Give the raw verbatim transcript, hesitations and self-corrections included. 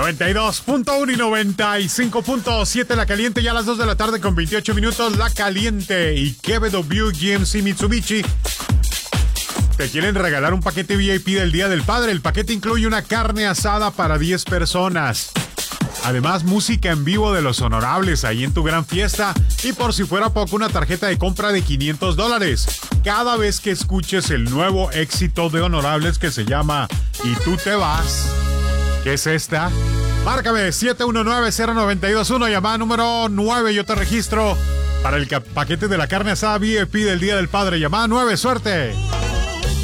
noventa y dos punto uno y noventa y cinco punto siete La Caliente, ya a las dos de la tarde con veintiocho minutos. La Caliente y K B W G M C Mitsubishi te quieren regalar un paquete V I P del Día del Padre. El paquete incluye una carne asada para diez personas. Además, música en vivo de los honorables ahí en tu gran fiesta. Y por si fuera poco, una tarjeta de compra de quinientos dólares. Cada vez que escuches el nuevo éxito de honorables que se llama Y tú te vas. ¿Qué es esta? Márcame siete uno nueve cero nueve dos uno, llamada número nueve. Yo te registro para el paquete de la carne asada V I P del Día del Padre. Llamada nueve, suerte.